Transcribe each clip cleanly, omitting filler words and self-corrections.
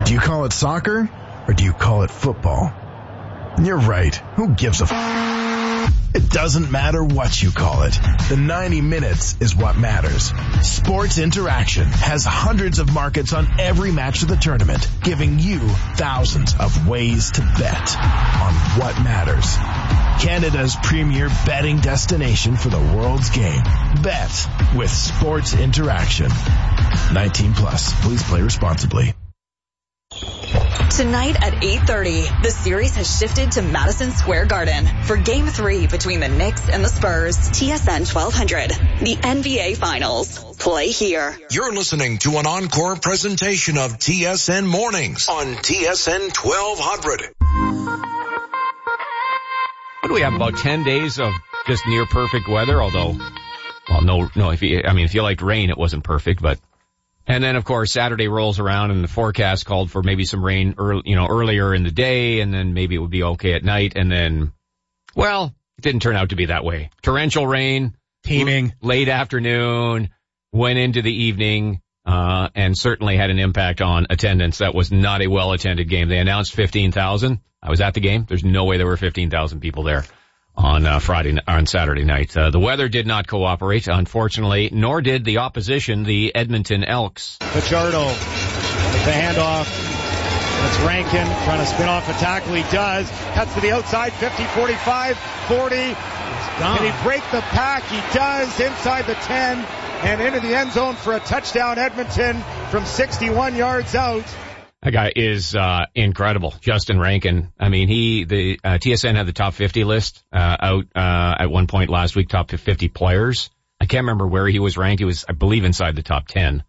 Do you call it soccer or do you call it football? You're right. Who gives a It doesn't matter what you call it. The 90 minutes is what matters. Sports Interaction has hundreds of markets on every match of the tournament, giving you thousands of ways to bet on what matters. Canada's premier betting destination for the world's game. Bet with Sports Interaction. 19 plus. Please play responsibly. Tonight at 8:30, the series has shifted to Madison Square Garden for Game 3 between the Knicks and the Spurs. TSN 1200, the NBA Finals. Play here. You're listening to an encore presentation of TSN Mornings on TSN 1200. What do we have, about 10 days of just near perfect weather? Although, well, no, if you liked rain, it wasn't perfect, but. And then, of course, Saturday rolls around and the forecast called for maybe some rain earlier in the day, and then maybe it would be okay at night. And then, well, it didn't turn out to be that way. Torrential rain, teeming, late afternoon, went into the evening, and certainly had an impact on attendance. That was not a well-attended game. They announced 15,000. I was at the game. There's no way there were 15,000 people there on Saturday night. The weather did not cooperate, unfortunately, nor did the opposition, the Edmonton Elks. Fajardo with the handoff. It's Rankin trying to spin off a tackle. He does. Cuts to the outside, 50, 45, 40. Can he break the pack? He does, inside the 10 and into the end zone for a touchdown, Edmonton, from 61 yards out. That guy is incredible, Justin Rankin. I mean, TSN had the top 50 list out at one point last week, top 50 players. I can't remember where he was ranked. He was, I believe, inside the top 10.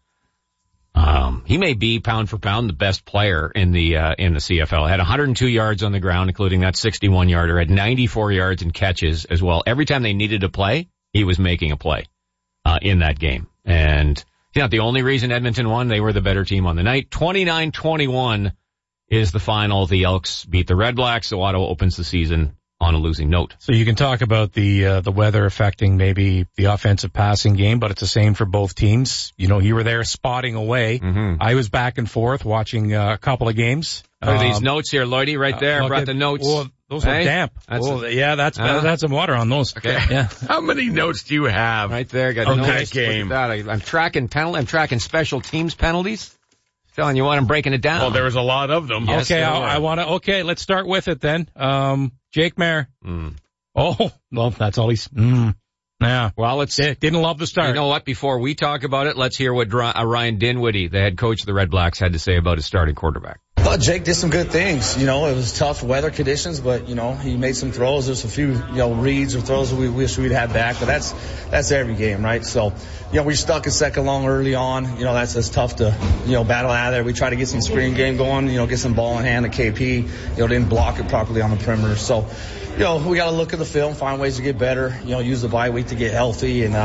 He may be pound for pound the best player in the CFL. Had 102 yards on the ground, including that 61-yarder. Had 94 yards in catches as well. Every time they needed a play, he was making a play in that game. And not the only reason Edmonton won. They were the better team on the night. 29-21 is the final. The Elks beat the Red Blacks, so Ottawa opens the season on a losing note. So you can talk about the weather affecting maybe the offensive passing game, but it's the same for both teams. You know, you were there spotting away. Mm-hmm. I was back and forth watching a couple of games. Look at these notes here, Lloydie, right there. Brought the notes. Well, those are damp. That's some water on those. Okay. Yeah. How many notes do you have? Right there. Got notes. That game. I'm tracking I'm tracking special teams penalties. Telling you what, I'm breaking it down. Well, there was a lot of them. Yes, okay, let's start with it then. Jake Maier. Oh, well, that's all he's, yeah. Well, didn't love the start. You know what? Before we talk about it, let's hear what Ryan Dinwiddie, the head coach of the Red Blacks, had to say about his starting quarterback. I thought Jake did some good things. You know, it was tough weather conditions, but, you know, he made some throws. There's a few, reads or throws that we wish we'd had back, but that's every game, right? So, we stuck a second long early on. That's tough to, battle out of there. We tried to get some screen game going, get some ball in hand. The KP, didn't block it properly on the perimeter. So, we got to look at the film, find ways to get better, use the bye week to get healthy. And,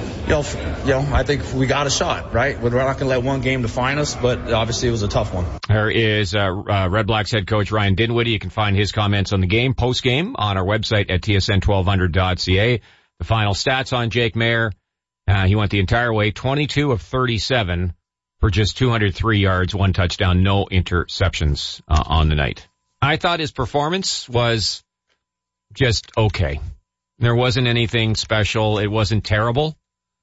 I think we got a shot, right? We're not going to let one game define us, but obviously it was a tough one. There is Red Blacks head coach Ryan Dinwiddie. You can find his comments on the game, post-game, on our website at tsn1200.ca. The final stats on Jake Maier. He went the entire way, 22 of 37 for just 203 yards, 1 touchdown, no interceptions on the night. I thought his performance was just okay. There wasn't anything special. It wasn't terrible.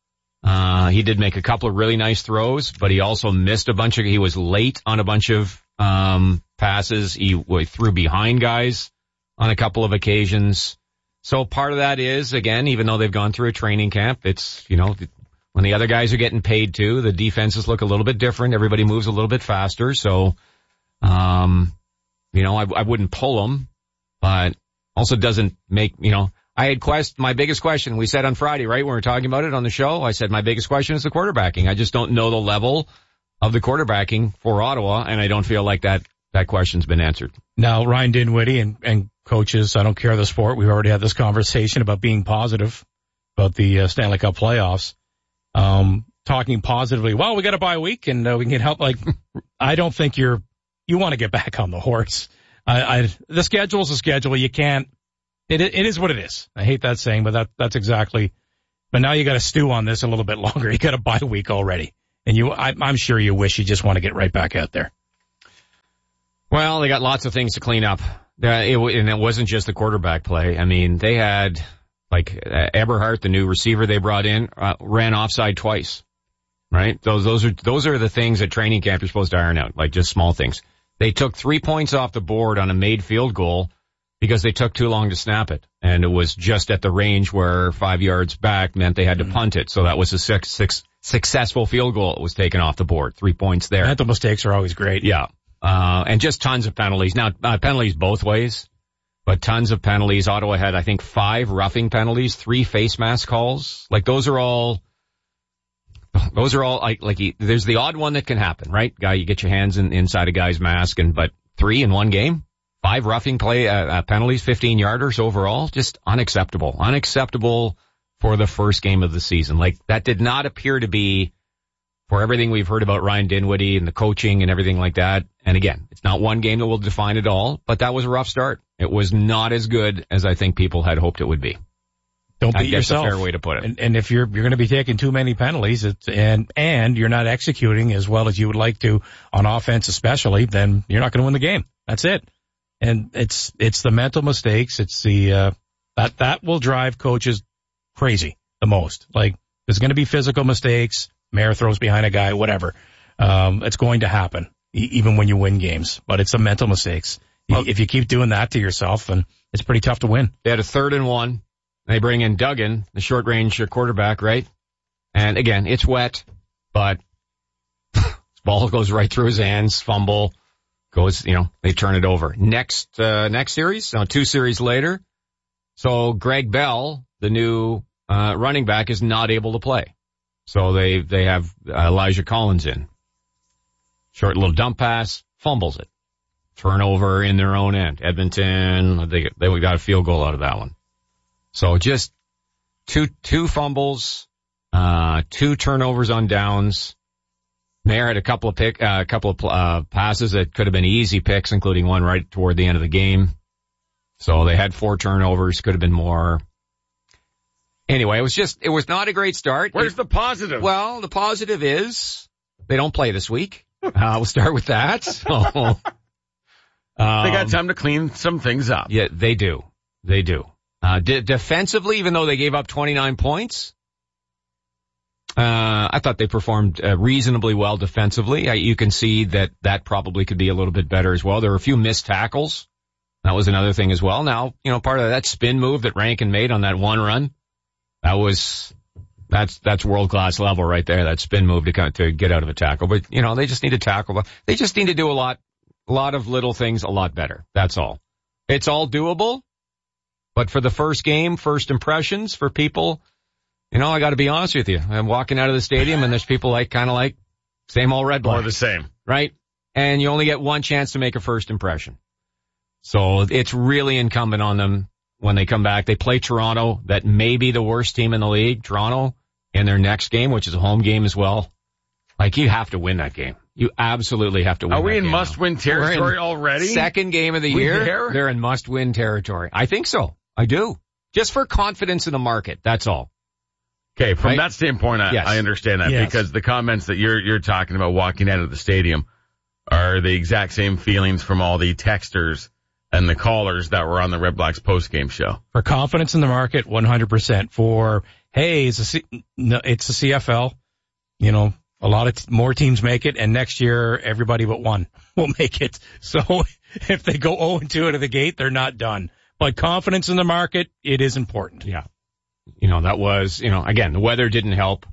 He did make a couple of really nice throws, but he also missed he was late on a bunch of passes. He threw behind guys on a couple of occasions. So part of that is, again, even though they've gone through a training camp, it's, when the other guys are getting paid too, the defenses look a little bit different. Everybody moves a little bit faster. So, I wouldn't pull them, but also doesn't make, I had my biggest question, we said on Friday, right, when we were talking about it on the show, I said my biggest question is the quarterbacking. I just don't know the level of the quarterbacking for Ottawa, and I don't feel like that question's been answered. Now, Ryan Dinwiddie and coaches, I don't care the sport, we've already had this conversation about being positive about the Stanley Cup playoffs. Talking positively, well, we got a bye week and we can get help. Like, I don't think you want to get back on the horse. The schedule's a schedule. You can't. It is what it is. I hate that saying, but that's exactly. But now you got to stew on this a little bit longer. You got a bye week already, and I'm sure you wish you just want to get right back out there. Well, they got lots of things to clean up. And it wasn't just the quarterback play. I mean, they had, Eberhardt, the new receiver they brought in, ran offside twice. Right? Those are the things at training camp you're supposed to iron out, like just small things. They took 3 points off the board on a made field goal because they took too long to snap it. And it was just at the range where 5 yards back meant they had to punt it. So that was a successful field goal. It was taken off the board. 3 points there. Mental mistakes are always great. Yeah. And just tons of penalties. Now, penalties both ways, but tons of penalties. Ottawa had, I think, 5 roughing penalties, 3 face mask calls. Those are all there's the odd one that can happen, right? Guy, you get your hands inside a guy's mask but 3 in one game, 5 roughing penalties, 15-yarders overall, just unacceptable. Unacceptable for the first game of the season. That did not appear to be, for everything we've heard about Ryan Dinwiddie and the coaching and everything like that. And again, it's not one game that will define it all, but that was a rough start. It was not as good as I think people had hoped it would be. Don't beat yourself. That's a fair way to put it. And if you're going to be taking too many penalties, and you're not executing as well as you would like to on offense, especially, then you're not going to win the game. That's it. And it's the mental mistakes. It's that will drive coaches crazy the most. There's going to be physical mistakes. Mayer throws behind a guy, whatever. It's going to happen, even when you win games. But it's the mental mistakes. If you keep doing that to yourself, then it's pretty tough to win. They had a 3rd and 1. They bring in Duggan, the short-range quarterback, right? And again, it's wet, but this ball goes right through his hands, fumble, they turn it over. Next series, 2 series later, so Greg Bell, the new running back, is not able to play. So they have Elijah Collins in. Short little dump pass, fumbles it. Turnover in their own end. Edmonton, they got a field goal out of that one. So just two fumbles, 2 turnovers on downs. Mayer had a couple of passes that could have been easy picks, including one right toward the end of the game. So they had 4 turnovers, could have been more. Anyway, it was not a great start. Where's the positive? Well, the positive is they don't play this week. We'll start with that. So, they got time to clean some things up. Yeah, they do. They do. Defensively, even though they gave up 29 points, I thought they performed reasonably well defensively. You can see that probably could be a little bit better as well. There were a few missed tackles. That was another thing as well. Now, part of that spin move that Rankin made on that one run, that's world-class level right there, that spin move to get out of a tackle. But, they just need to tackle. They just need to do a lot of little things a lot better. That's all. It's all doable. But for the first game, first impressions for people, I got to be honest with you. I'm walking out of the stadium and there's people kind of same old Red Black. More the same. Right? And you only get one chance to make a first impression. So it's really incumbent on them when they come back. They play Toronto, that may be the worst team in the league, Toronto, in their next game, which is a home game as well. You have to win that game. You absolutely have to win. Are we in must-win territory already? Second game of the year. They're in must-win territory. I think so. I do. Just for confidence in the market. That's all. Okay. From that standpoint, yes. I understand that because the comments that you're talking about walking out of the stadium are the exact same feelings from all the texters and the callers that were on the Red Blacks post-game show. For confidence in the market, 100%. For, hey, it's the CFL. A lot of more teams make it, and next year everybody but one will make it. So if they go 0-2 out of the gate, they're not done. But confidence in the market, it is important. Yeah. That was, again, the weather didn't help.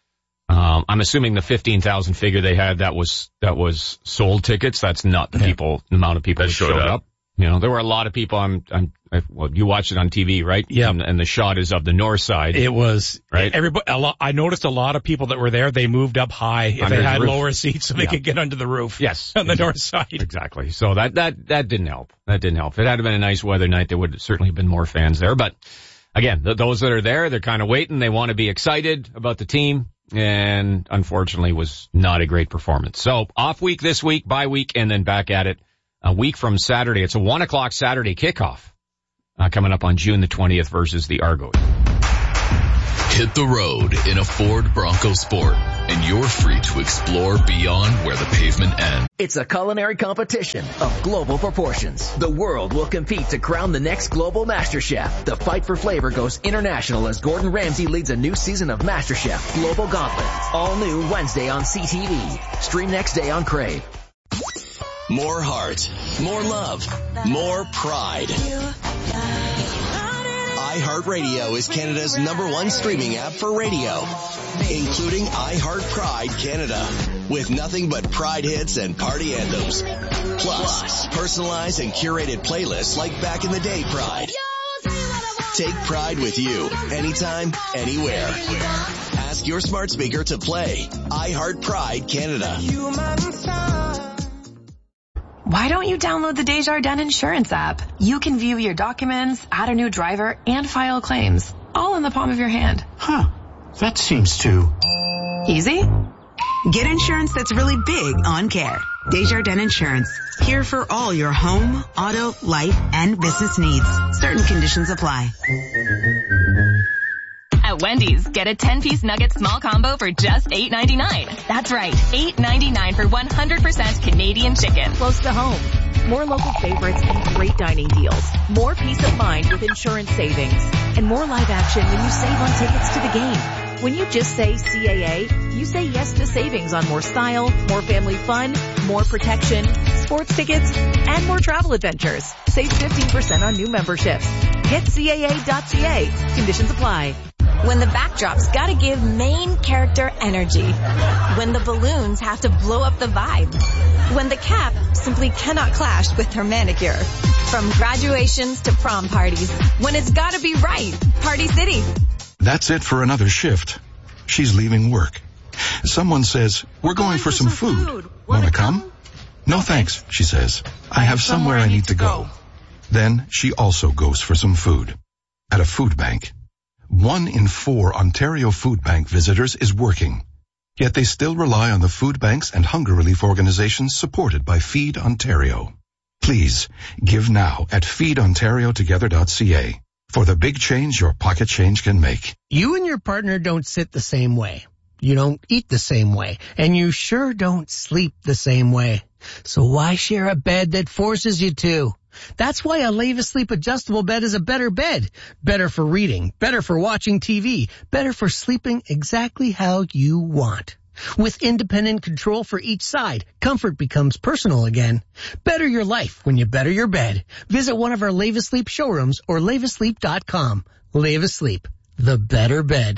I'm assuming the 15,000 figure they had, that was sold tickets. That's not the amount of people that showed up. There were a lot of people you watched it on TV, right? Yeah. And the shot is of the north side. It was, right? I noticed a lot of people that were there, they moved up high if they had lower seats so they could get under the roof. Yes. On the north side. Exactly. So that didn't help. That didn't help. If it had been a nice weather night, there would certainly have been more fans there. But again, those that are there, they're kind of waiting. They want to be excited about the team. And unfortunately was not a great performance. So off week this week, bye week, and then back at it a week from Saturday. It's a 1:00 Saturday kickoff coming up on June the 20th versus the Argos. Hit the road in a Ford Bronco Sport. and you're free to explore beyond where the pavement ends. It's a culinary competition of global proportions. The world will compete to crown the next global Master Chef. The fight for flavor goes international as Gordon Ramsay leads a new season of Master Chef Global Gauntlet. All new Wednesday on CTV. Stream next day on Crave. More heart, more love, more pride. iHeartRadio is Canada's #1 streaming app for radio, including iHeart Pride Canada, with nothing but Pride hits and party anthems. Plus, personalized and curated playlists like Back in the Day Pride. Take Pride with you, anytime, anywhere. Ask your smart speaker to play iHeart Pride Canada. Why don't you download the Desjardins Insurance app? You can view your documents, add a new driver, and file claims, all in the palm of your hand. Huh. That seems too easy. Get insurance that's really big on care. Desjardins Insurance. Here for all your home, auto, life, and business needs. Certain conditions apply. At Wendy's, get a 10-piece nugget small combo for just $8.99. That's right, $8.99 for 100% Canadian chicken. Close to home. More local favorites and great dining deals. More peace of mind with insurance savings. And more live action when you save on tickets to the game. When you just say CAA, you say yes to savings on more style, more family fun, more protection, sports tickets, and more travel adventures. Save 15% on new memberships. Get CAA.ca. Conditions apply. When the backdrop's gotta give main character energy. When the balloons have to blow up the vibe. When the cap simply cannot clash with her manicure. From graduations to prom parties. When it's gotta be right. Party City. That's it for another shift. She's leaving work. Someone says, "We're going for some food. Wanna come?" "No thanks," she says. "I have somewhere I need to go." Then she also goes for some food. At a food bank. 1 in 4 Ontario Food Bank visitors is working. Yet they still rely on the food banks and hunger relief organizations supported by Feed Ontario. Please, give now at feedontariotogether.ca for the big change your pocket change can make. You and your partner don't sit the same way. You don't eat the same way. And you sure don't sleep the same way. So why share a bed that forces you to? That's why a Leva Sleep adjustable bed is a better bed. Better for reading, better for watching TV, better for sleeping exactly how you want. With independent control for each side, comfort becomes personal again. Better your life when you better your bed. Visit one of our Leva Sleep showrooms or levasleep.com. Leva Sleep, the better bed.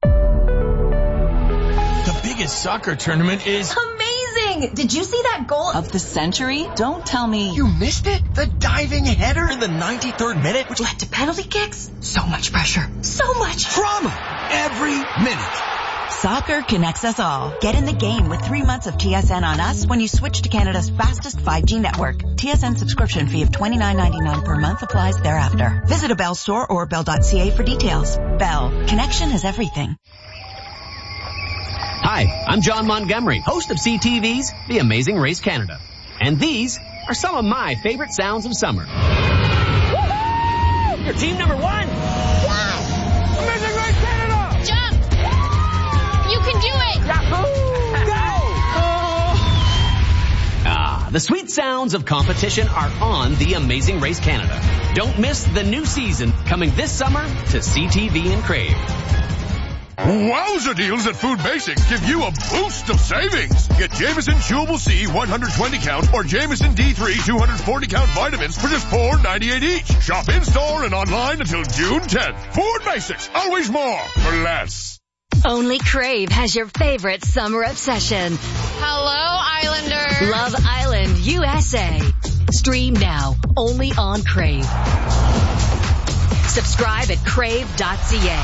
The biggest soccer tournament is amazing! Did you see that goal of the century? Don't tell me you missed it. The diving header in the 93rd minute, which led to penalty kicks. So much pressure. So much drama every minute. Soccer connects us all. Get in the game with 3 months of TSN on us when you switch to Canada's fastest 5G network. TSN subscription fee of $29.99 per month applies thereafter. Visit a Bell store or bell.ca for details. Bell. Connection is everything. Hi, I'm John Montgomery, host of CTV's The Amazing Race Canada. And these are some of my favorite sounds of summer. Woo-hoo! Your team number 1. Yes! Amazing Race Canada! Jump! You can do it! Yahoo! Go! Ah, the sweet sounds of competition are on The Amazing Race Canada. Don't miss the new season coming this summer to CTV and Crave. Wowza deals at Food Basics give you a boost of savings. Get Jameson Chewable C 120 count or Jameson D3 240 count vitamins for just $4.98 each. Shop in-store and online until June 10th. Food Basics, always more for less. Only Crave has your favorite summer obsession. Hello, Islanders. Love Island, USA. Stream now, only on Crave. Subscribe at crave.ca.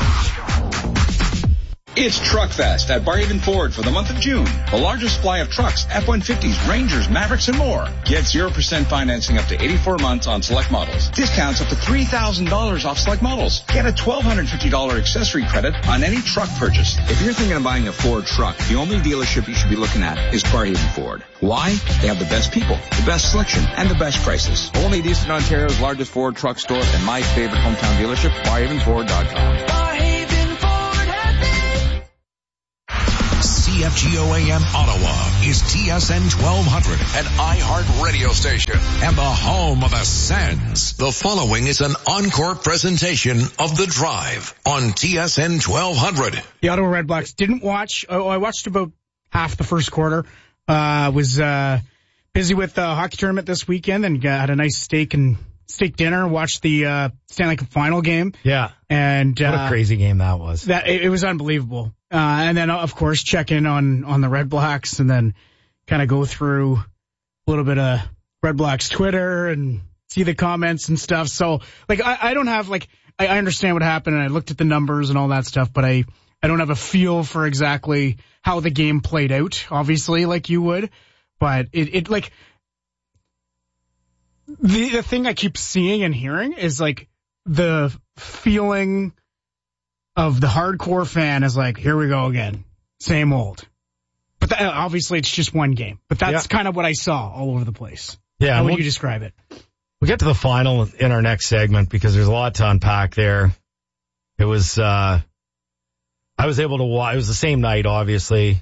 It's Truckfest at Barhaven Ford for the month of June. The largest supply of trucks, F-150s, Rangers, Mavericks, and more. Get 0% financing up to 84 months on select models. Discounts up to $3,000 off select models. Get a $1,250 accessory credit on any truck purchase. If you're thinking of buying a Ford truck, the only dealership you should be looking at is Barhaven Ford. Why? They have the best people, the best selection, and the best prices. Only at Eastern Ontario's largest Ford truck store and my favorite hometown dealership, BarhavenFord.com. CF WGOAM Ottawa is TSN 1200, an iHeart radio station and the home of the Sens. The following is an encore presentation of The Drive on TSN 1200. The Ottawa Redblacks didn't watch. I watched about half the first quarter. Was busy with the hockey tournament this weekend and had a nice steak dinner. Watched the Stanley Cup final game. Yeah, and what a crazy game that was. That it was unbelievable. And then of course check in on the Redblacks and then kind of go through a little bit of Redblacks Twitter and see the comments and stuff. So like I don't have like I understand what happened and I looked at the numbers and all that stuff, but I don't have a feel for exactly how the game played out, obviously, like you would. But it like, the thing I keep seeing and hearing is like the feeling of the hardcore fan is like, here we go again. Same old. But obviously it's just one game. But that's kind of what I saw all over the place. Yeah. How would you describe it? We'll get to the final in our next segment because there's a lot to unpack there. It was, I was able to watch. It was the same night, obviously.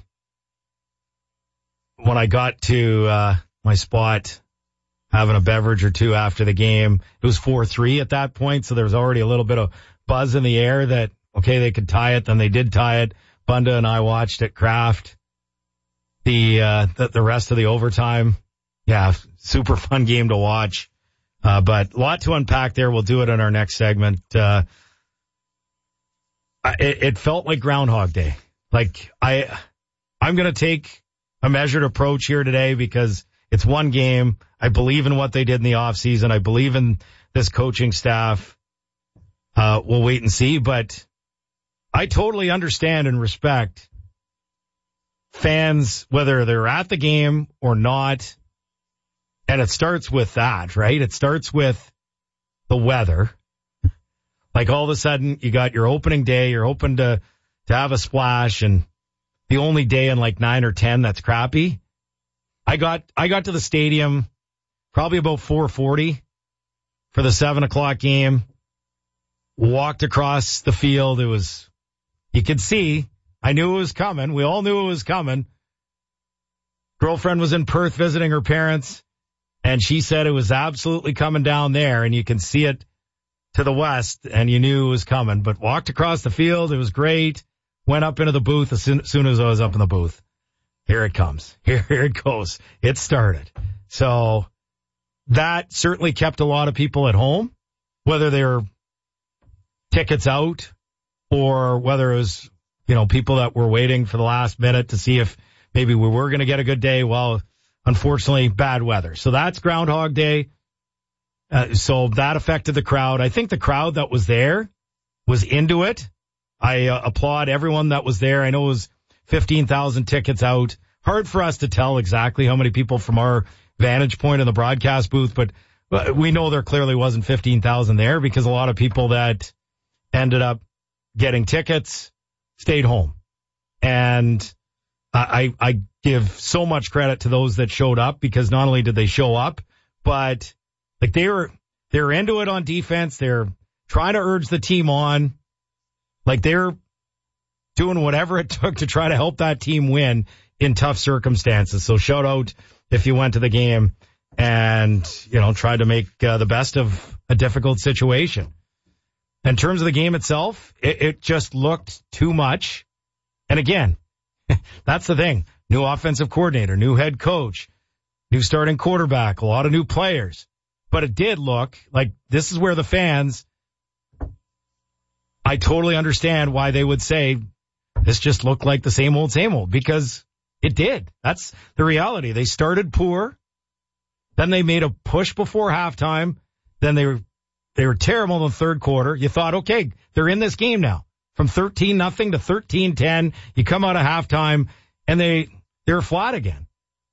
When I got to my spot, having a beverage or two after the game, it was 4-3 at that point, so there was already a little bit of buzz in the air that, okay, they could tie it. Then they did tie it. Bunda and I watched at Kraft the rest of the overtime. Yeah, super fun game to watch. But a lot to unpack there. We'll do it in our next segment. It felt like Groundhog Day. Like I'm going to take a measured approach here today because it's one game. I believe in what they did in the offseason. I believe in this coaching staff. We'll wait and see, but I totally understand and respect fans, whether they're at the game or not. And it starts with that, right? It starts with the weather. Like all of a sudden you got your opening day, you're hoping to have a splash, and the only day in like 9 or 10 that's crappy. I got to the stadium probably about 4:40 for the 7:00 game. Walked across the field. It was, you could see, I knew it was coming. We all knew it was coming. Girlfriend was in Perth visiting her parents, and she said it was absolutely coming down there, and you can see it to the west, and you knew it was coming. But walked across the field. It was great. Went up into the booth as soon as I was up in the booth. Here it comes. Here it goes. It started. So that certainly kept a lot of people at home, whether they were tickets out or whether it was, people that were waiting for the last minute to see if maybe we were going to get a good day. Well, unfortunately, bad weather. So that's Groundhog Day. So that affected the crowd. I think the crowd that was there was into it. I applaud everyone that was there. I know it was 15,000 tickets out. Hard for us to tell exactly how many people from our vantage point in the broadcast booth, but we know there clearly wasn't 15,000 there because a lot of people that ended up getting tickets stayed home. And I give so much credit to those that showed up because not only did they show up, but like they were into it on defense. They're trying to urge the team on. Like they're doing whatever it took to try to help that team win in tough circumstances. So shout out if you went to the game and, tried to make the best of a difficult situation. In terms of the game itself, it just looked too much. And again, that's the thing. New offensive coordinator, new head coach, new starting quarterback, a lot of new players. But it did look like this is where the fans, I totally understand why they would say this just looked like the same old, because it did. That's the reality. They started poor. Then they made a push before halftime. Then they were terrible in the third quarter. You thought, okay, they're in this game now. From 13-0 to 13-10, you come out of halftime and they're flat again.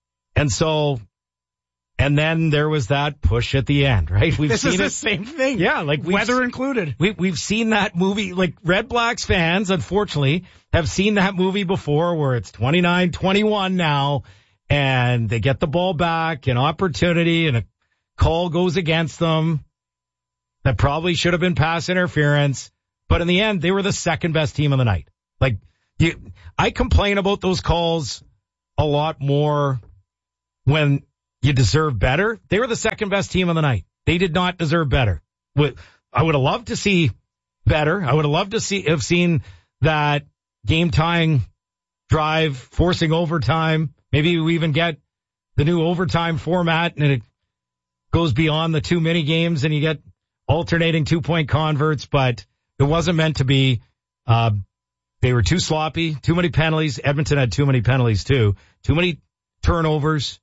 And then there was that push at the end, right? This is the same thing. Yeah, like weather included. We've seen that movie. Like Redblacks fans, unfortunately, have seen that movie before where it's 29-21 now, and they get the ball back, an opportunity, and a call goes against them that probably should have been pass interference. But in the end, they were the second best team of the night. Like I complain about those calls a lot more when you deserve better. They were the second best team of the night. They did not deserve better. I would have loved to see better. I would have loved to have seen that game tying drive, forcing overtime. Maybe we even get the new overtime format and it goes beyond the 2 mini games and you get alternating 2-point converts, but it wasn't meant to be. They were too sloppy, too many penalties. Edmonton had too many penalties too. Too many turnovers.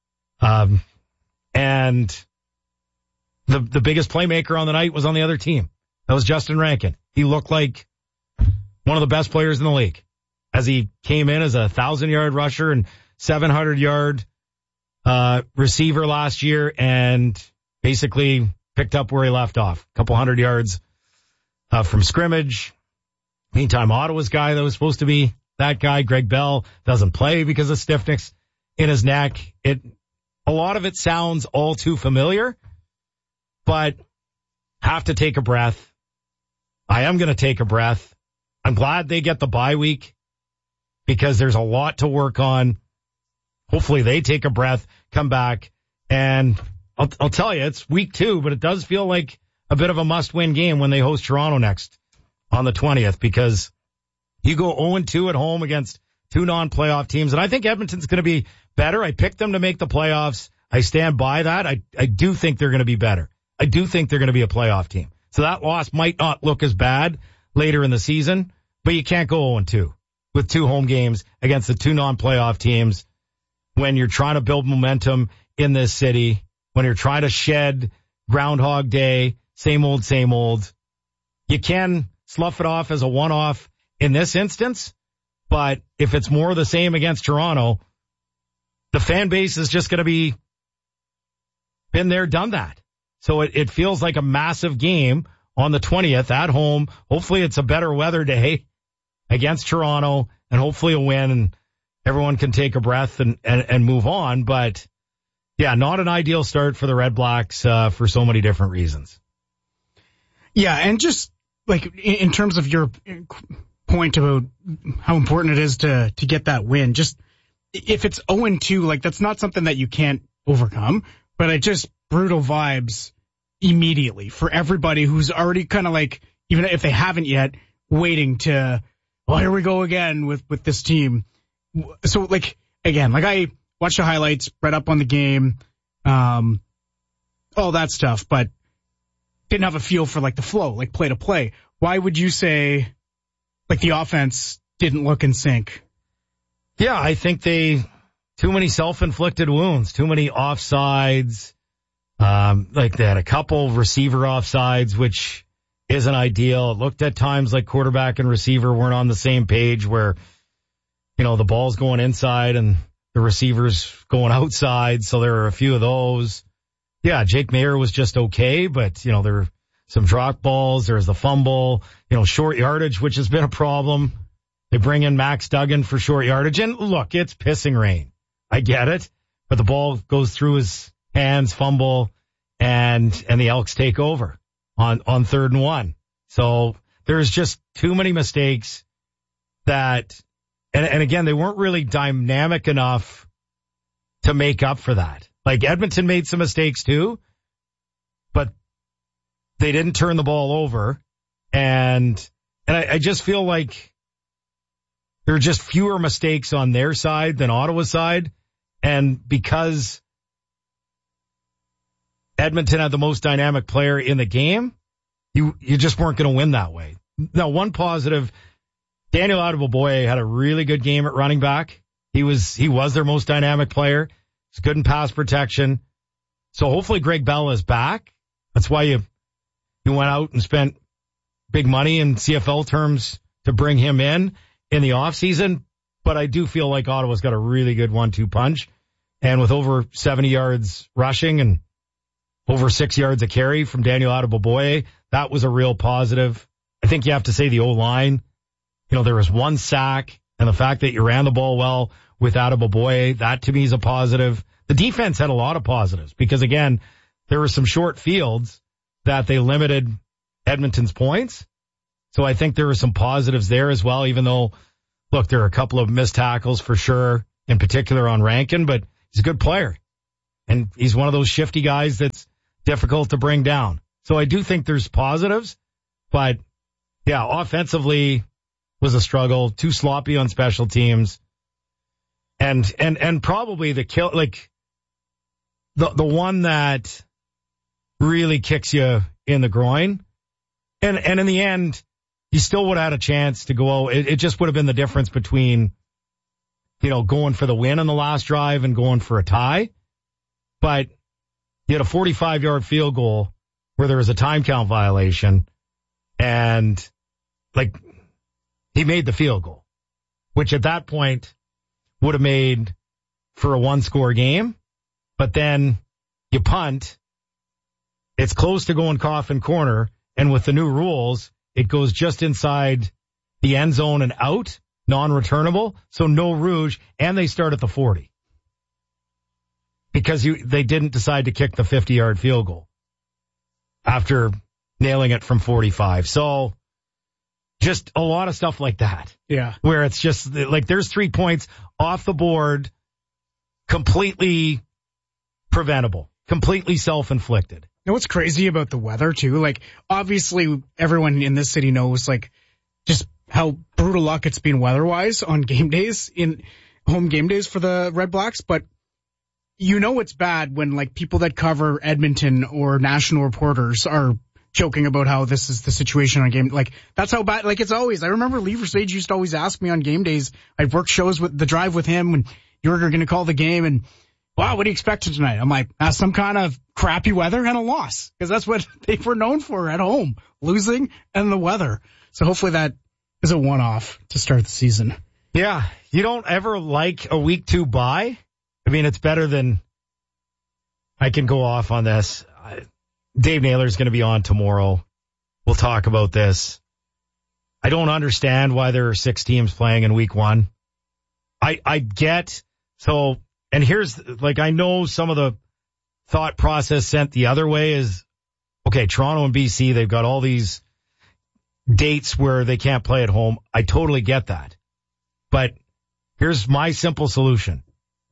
And the biggest playmaker on the night was on the other team. That was Justin Rankin. He looked like one of the best players in the league as he came in as a 1,000-yard rusher and 700-yard receiver last year and basically picked up where he left off. A couple 100 yards from scrimmage. Meantime, Ottawa's guy that was supposed to be that guy, Greg Bell, doesn't play because of stiffness in his neck. A lot of it sounds all too familiar, but have to take a breath. I am going to take a breath. I'm glad they get the bye week because there's a lot to work on. Hopefully they take a breath, come back, and I'll tell you, it's week 2, but it does feel like a bit of a must-win game when they host Toronto next on the 20th because you go 0-2 at home against 2 non-playoff teams, and I think Edmonton's going to be better. I picked them to make the playoffs. I stand by that. I do think they're going to be better. I do think they're going to be a playoff team. So that loss might not look as bad later in the season, but you can't go 0-2 with 2 home games against the 2 non-playoff teams when you're trying to build momentum in this city, when you're trying to shed Groundhog Day, same old, same old. You can slough it off as a one-off in this instance, but if it's more of the same against Toronto, the fan base is just going to be been there, done that. So it feels like a massive game on the 20th at home. Hopefully it's a better weather day against Toronto and hopefully a win and everyone can take a breath and move on. But yeah, not an ideal start for the Red Blacks for so many different reasons. Yeah, and just like in terms of your point about how important it is to get that win, just if it's 0-2, like that's not something that you can't overcome, but it just brutal vibes immediately for everybody who's already kind of like, even if they haven't yet, waiting to, well, here we go again with this team. So like, again, like I watched the highlights, read up on the game, all that stuff, but didn't have a feel for like the flow, like play to play. Why would you say like the offense didn't look in sync? Yeah, I think too many self-inflicted wounds, too many offsides. Like they had a couple receiver offsides, which isn't ideal. It looked at times like quarterback and receiver weren't on the same page where, you know, the ball's going inside and the receiver's going outside. So there were a few of those. Yeah, Jake Maier was just okay, but, you know, there were some drop balls. There was the fumble, you know, short yardage, which has been a problem. They bring in Max Duggan for short yardage. And look, it's pissing rain. I get it. But the ball goes through his hands, fumble, and the Elks take over on 3rd and 1. So there's just too many mistakes that, and again, they weren't really dynamic enough to make up for that. Like Edmonton made some mistakes too, but they didn't turn the ball over. And I just feel like there are just fewer mistakes on their side than Ottawa's side. And because Edmonton had the most dynamic player in the game, you just weren't going to win that way. Now, one positive, Daniel Adeboboye had a really good game at running back. He was their most dynamic player. He's good in pass protection. So hopefully Greg Bell is back. That's why you went out and spent big money in CFL terms to bring him in the offseason. But I do feel like Ottawa's got a really good 1-2 punch. And with over 70 yards rushing and over 6 yards a carry from Daniel Adeboboye, that was a real positive. I think you have to say the O-line. You know, there was 1 sack, and the fact that you ran the ball well with Adeboboye, that to me is a positive. The defense had a lot of positives because, again, there were some short fields that they limited Edmonton's points. So I think there were some positives there as well, even though look, there are a couple of missed tackles for sure, in particular on Rankin, but he's a good player. And he's one of those shifty guys that's difficult to bring down. So I do think there's positives, but yeah, offensively was a struggle, too sloppy on special teams. And probably the kill, like the one that really kicks you in the groin. And in the end, you still would have had a chance to go out. It just would have been the difference between, going for the win on the last drive and going for a tie. But you had a 45-yard field goal where there was a time count violation, and he made the field goal, which at that point would have made for a one-score game. But then you punt. It's close to going coffin corner, and with the new rules, it goes just inside the end zone and out, non-returnable, so no rouge, and they start at the 40. Because they didn't decide to kick the 50-yard field goal after nailing it from 45. So just a lot of stuff like that. Yeah. Where it's just like there's 3 points off the board, completely preventable, completely self-inflicted. You know what's crazy about the weather, too? Like, obviously, everyone in this city knows, just how brutal luck it's been weather-wise on game days, in home game days for the Red Blacks, but it's bad when, people that cover Edmonton or national reporters are joking about how this is the situation on game. That's how bad, it's always. I remember Lever Sage used to always ask me on game days. I'd work shows with the drive with him when you were going to call the game, and wow, what do you expect tonight? I'm like, some kind of crappy weather and a loss, because that's what they were known for at home, losing and the weather. So hopefully that is a one-off to start the season. Yeah, you don't ever like a week 2 bye. I mean, it's better than I can go off on this. Dave Naylor's going to be on tomorrow. We'll talk about this. I don't understand why there are 6 teams playing in week 1. I get, so, and here's, I know some of the thought process sent the other way is, okay, Toronto and BC, they've got all these dates where they can't play at home. I totally get that. But here's my simple solution.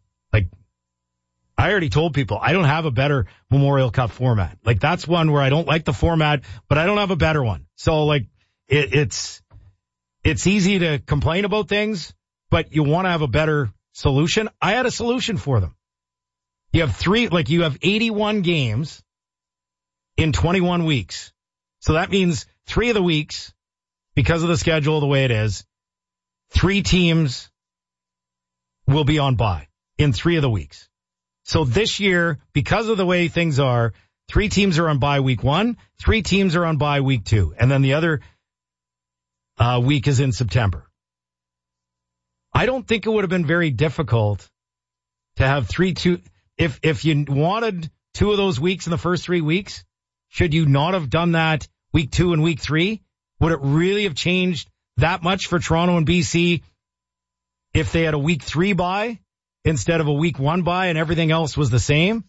I already told people I don't have a better Memorial Cup format. That's one where I don't like the format, but I don't have a better one. So it's easy to complain about things, but you want to have a better solution. I had a solution for them. You have you have 81 games in 21 weeks. So that means 3 of the weeks, because of the schedule the way it is, 3 teams will be on bye in 3 of the weeks. So this year, because of the way things are, 3 teams are on bye week 1, 3 teams are on bye week 2, and then the other week is in September. I don't think it would have been very difficult to have 3-2. If you wanted 2 of those weeks in the first 3 weeks, should you not have done that week 2 and week 3? Would it really have changed that much for Toronto and BC if they had a week 3 bye instead of a week 1 bye and everything else was the same?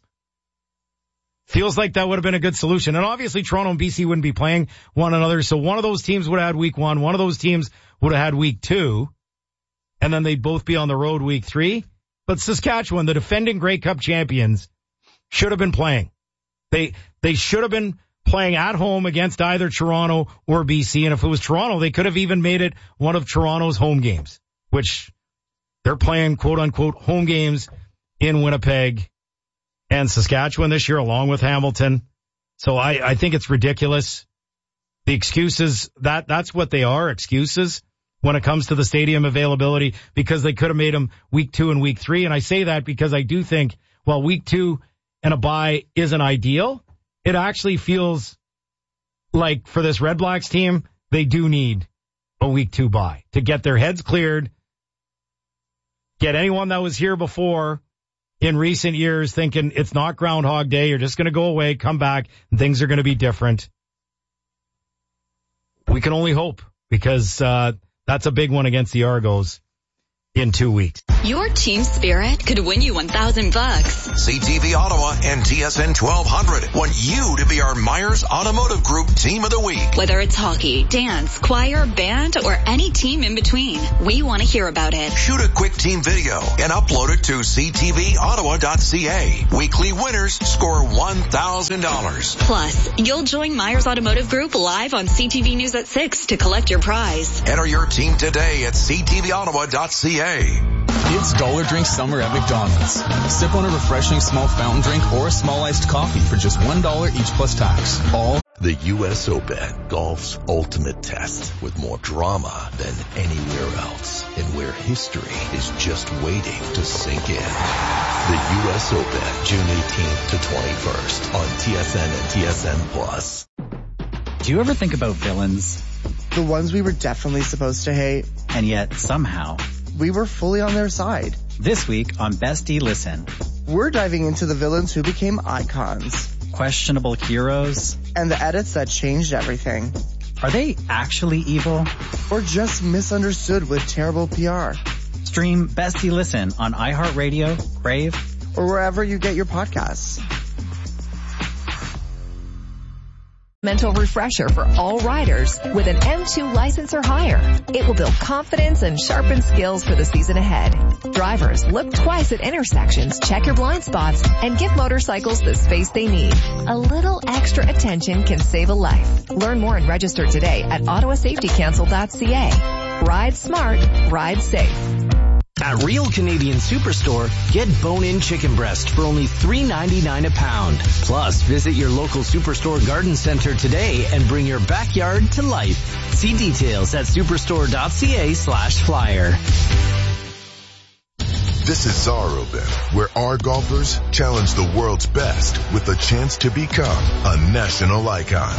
Feels like that would have been a good solution. And obviously Toronto and BC wouldn't be playing one another. So one of those teams would have had week 1. One of those teams would have had week 2. And then they'd both be on the road week 3. But Saskatchewan, the defending Grey Cup champions, should have been playing. They should have been playing at home against either Toronto or BC. And if it was Toronto, they could have even made it one of Toronto's home games, which they're playing, quote-unquote, home games in Winnipeg and Saskatchewan this year, along with Hamilton. So I think it's ridiculous. The excuses, that's what they are, excuses, when it comes to the stadium availability, because they could have made them week 2 and week 3. And I say that because I do think, while week 2 and a bye isn't ideal, it actually feels like for this Red Blacks team, they do need a week 2 bye to get their heads cleared. Get anyone that was here before in recent years thinking it's not Groundhog Day, you're just going to go away, come back, and things are going to be different. We can only hope, because that's a big one against the Argos in 2 weeks. Your team spirit could win you $1,000. CTV Ottawa and TSN 1200 want you to be our Myers Automotive Group Team of the Week. Whether it's hockey, dance, choir, band, or any team in between, we want to hear about it. Shoot a quick team video and upload it to ctvottawa.ca. Weekly winners score $1,000. Plus, you'll join Myers Automotive Group live on CTV News at 6 to collect your prize. Enter your team today at ctvottawa.ca. It's Dollar Drink Summer at McDonald's. Sip on a refreshing small fountain drink or a small iced coffee for just $1 each plus tax. All the U.S. Open, golf's ultimate test with more drama than anywhere else and where history is just waiting to sink in. The U.S. Open, June 18th to 21st on TSN and TSN Plus. Do you ever think about villains? The ones we were definitely supposed to hate. And yet, somehow, we were fully on their side. This week on Bestie Listen, we're diving into the villains who became icons. Questionable heroes. And the edits that changed everything. Are they actually evil? Or just misunderstood with terrible PR? Stream Bestie Listen on iHeartRadio, Crave, or wherever you get your podcasts. Mental refresher for all riders with an M2 license or higher. It will build confidence and sharpen skills for the season ahead. Drivers, look twice at intersections, check your blind spots, and give motorcycles the space they need. A little extra attention can save a life. Learn more and register today at ottawasafetycouncil.ca. Ride smart, ride safe. At Real Canadian Superstore, get bone-in chicken breast for only $3.99 a pound. Plus, visit your local Superstore garden center today and bring your backyard to life. See details at superstore.ca/flyer. This is Czar Open, where our golfers challenge the world's best with a chance to become a national icon.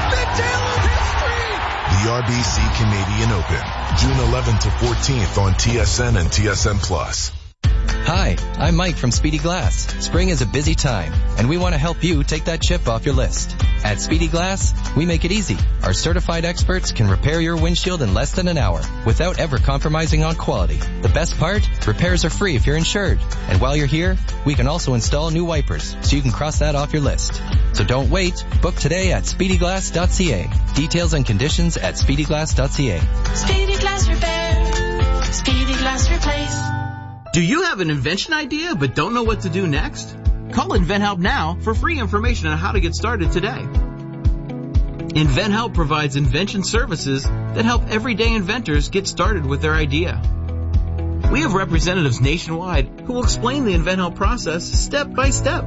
The RBC Canadian Open, June 11th to 14th on TSN and TSN Plus. Hi, I'm Mike from Speedy Glass. Spring is a busy time, and we want to help you take that chip off your list. At Speedy Glass, we make it easy. Our certified experts can repair your windshield in less than an hour without ever compromising on quality. The best part? Repairs are free if you're insured. And while you're here, we can also install new wipers, so you can cross that off your list. So don't wait. Book today at speedyglass.ca. Details and conditions at speedyglass.ca. Speedy Glass Repair. Speedy Glass Replace. Do you have an invention idea but don't know what to do next? Call InventHelp now for free information on how to get started today. InventHelp provides invention services that help everyday inventors get started with their idea. We have representatives nationwide who will explain the InventHelp process step by step.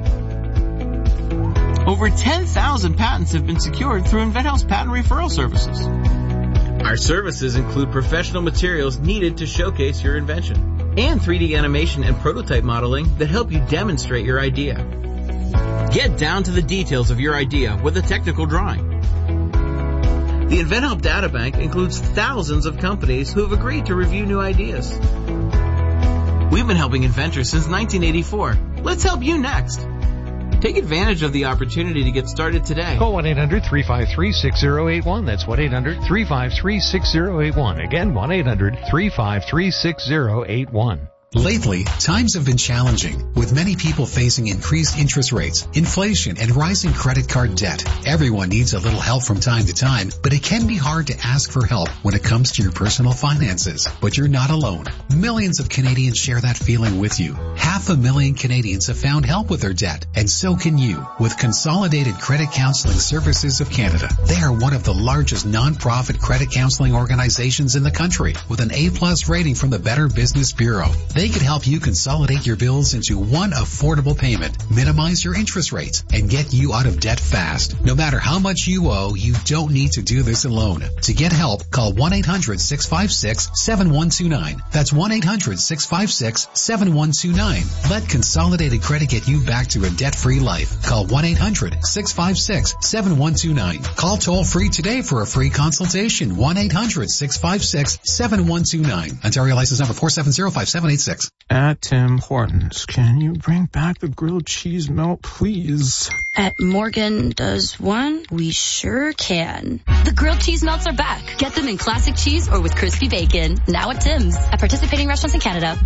Over 10,000 patents have been secured through InventHelp's patent referral services. Our services include professional materials needed to showcase your invention, and 3D animation and prototype modeling that help you demonstrate your idea. Get down to the details of your idea with a technical drawing. The InventHelp Databank includes thousands of companies who have agreed to review new ideas. We've been helping inventors since 1984. Let's help you next. Take advantage of the opportunity to get started today. Call 1-800-353-6081. That's 1-800-353-6081. Again, 1-800-353-6081. Lately, times have been challenging, with many people facing increased interest rates, inflation, and rising credit card debt. Everyone needs a little help from time to time, but it can be hard to ask for help when it comes to your personal finances. But you're not alone. Millions of Canadians share that feeling with you. 500,000 Canadians have found help with their debt, and so can you with Consolidated Credit Counseling Services of Canada. They are one of the largest non-profit credit counseling organizations in the country, with an A+ rating from the Better Business Bureau. They can help you consolidate your bills into one affordable payment, minimize your interest rates, and get you out of debt fast. No matter how much you owe, you don't need to do this alone. To get help, call 1-800-656-7129. That's 1-800-656-7129. Let Consolidated Credit get you back to a debt-free life. Call 1-800-656-7129. Call toll-free today for a free consultation. 1-800-656-7129. Ontario license number 4705786. At Tim Hortons, can you bring back the grilled cheese melt, please? At Morgan Does One, we sure can. The grilled cheese melts are back. Get them in classic cheese or with crispy bacon. Now at Tim's. At participating restaurants in Canada.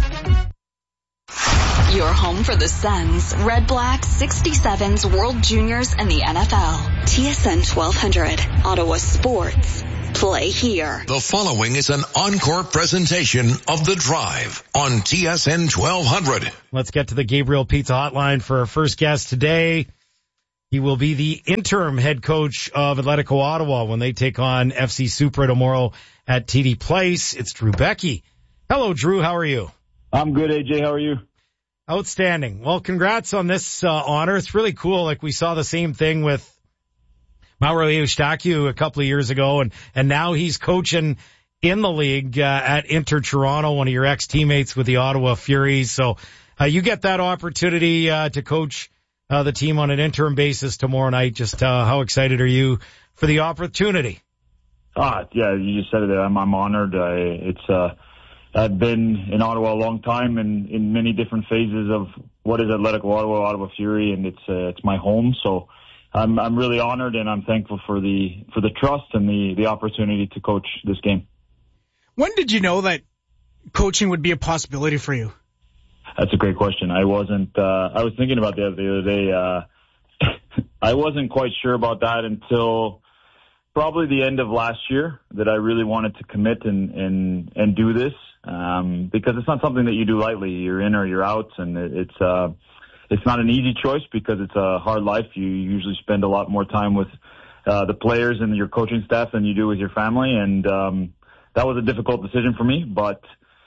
Your home for the Sens, Red Blacks, 67s, World Juniors, and the NFL. TSN 1200, Ottawa Sports. Play here. The following is an encore presentation of The Drive on TSN 1200. Let's get to the Gabriel Pizza Hotline for our first guest today. He will be the interim head coach of Atletico Ottawa when they take on FC Supra tomorrow at TD Place. It's Drew Becky. Hello, Drew. How are you? I'm good, AJ. How are you? Outstanding. Well, congrats on this honor. It's really cool. Like, we saw the same thing with Mauro Eustáquio a couple of years ago, and now he's coaching in the league at Inter Toronto, one of your ex-teammates with the Ottawa Furies. So you get that opportunity to coach the team on an interim basis tomorrow night. Just how excited are you for the opportunity? Yeah, you just said it. I'm honored. I've been in Ottawa a long time and in many different phases of what is Atletico Ottawa Fury, and it's my home. So I'm really honored, and I'm thankful for the trust and the opportunity to coach this game. When did you know that coaching would be a possibility for you? That's a great question. I wasn't. I was thinking about that the other day. I wasn't quite sure about that until probably the end of last year, that I really wanted to commit and do this, because it's not something that you do lightly. You're in or you're out, and it's not an easy choice because it's a hard life. You usually spend a lot more time with the players and your coaching staff than you do with your family, and that was a difficult decision for me. But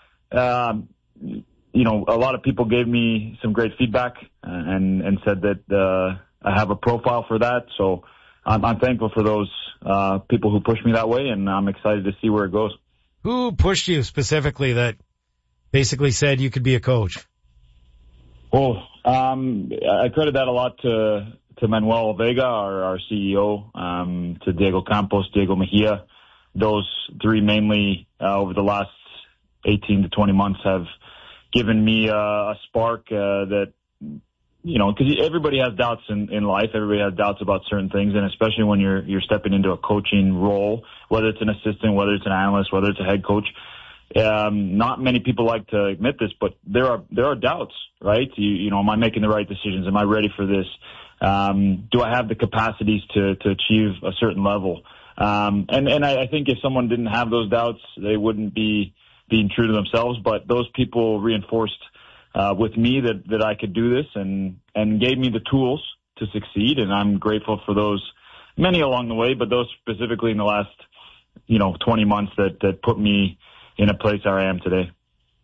a lot of people gave me some great feedback and said that I have a profile for that. So I'm thankful for those people who pushed me that way, and I'm excited to see where it goes. Who pushed you specifically that basically said you could be a coach? Well, I credit that a lot to Manuel Vega, our CEO, to Diego Campos, Diego Mejia. Those three mainly over the last 18 to 20 months have given me a spark that, because everybody has doubts in life. Everybody has doubts about certain things, and especially when you're stepping into a coaching role, whether it's an assistant, whether it's an analyst, whether it's a head coach. Not many people like to admit this, but there are doubts, right? Am I making the right decisions? Am I ready for this? Do I have the capacities to achieve a certain level? And I think if someone didn't have those doubts, they wouldn't be being true to themselves. But those people reinforced with me that I could do this and gave me the tools to succeed. And I'm grateful for those, many along the way, but those specifically in the last 20 months that put me in a place where I am today.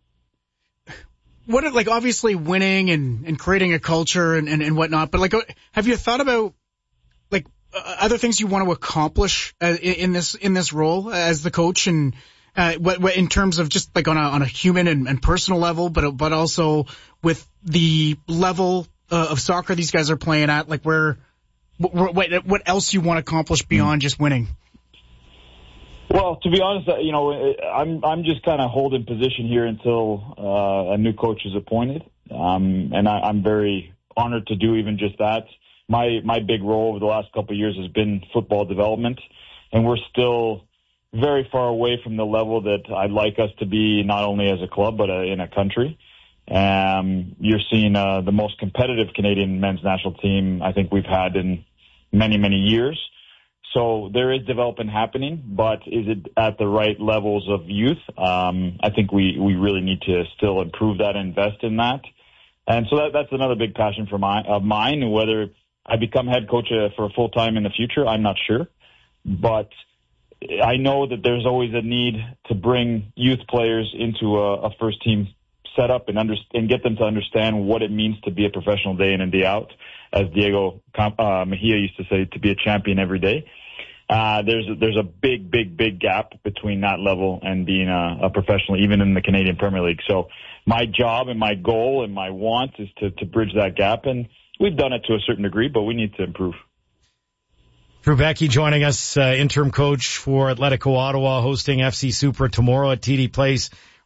What, obviously winning and creating a culture and whatnot, but have you thought about other things you want to accomplish in this role as the coach, and what in terms of just on a human and personal level, but also with the level of soccer these guys are playing at, what else you want to accomplish beyond just winning? Well, to be honest, I'm just kind of holding position here until a new coach is appointed, and I'm very honored to do even just that. My big role over the last couple of years has been football development, and we're still very far away from the level that I'd like us to be, not only as a club but in a country. You're seeing the most competitive Canadian men's national team I think we've had in many, many years. So there is development happening, but is it at the right levels of youth? I think we really need to still improve that, invest in that. And so that's another big passion of mine. Whether I become head coach for full time in the future, I'm not sure. But I know that there's always a need to bring youth players into a first team setup and get them to understand what it means to be a professional day in and day out. As Diego Mejia used to say, to be a champion every day. There's a big gap between that level and being a professional, even in the Canadian Premier League. So my job and my goal and my want is to bridge that gap, and we've done it to a certain degree, but we need to improve. Drew Becky joining us, interim coach for Atletico Ottawa, hosting FC Supra tomorrow at TD Place.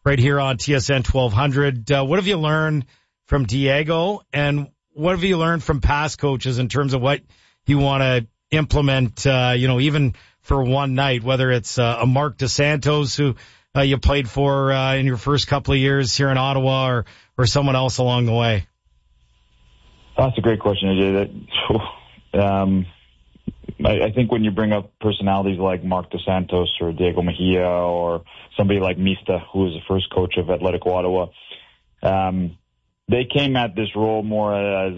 right here on TSN 1200. What have you learned from Diego, and what have you learned from past coaches in terms of what you want to implement, even for one night, whether it's a Mark DeSantos who you played for in your first couple of years here in Ottawa, or someone else along the way? That's a great question, AJ. I think when you bring up personalities like Mark DeSantos or Diego Mejia or somebody like Mista, who was the first coach of Atletico Ottawa, they came at this role more as